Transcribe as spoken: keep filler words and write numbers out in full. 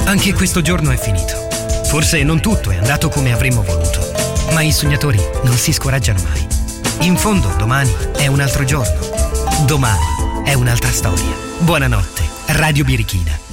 Anche questo giorno è finito. Forse non tutto è andato come avremmo voluto, ma i sognatori non si scoraggiano mai. In fondo domani è un altro giorno. Domani è un'altra storia. Buonanotte, Radio Birichina.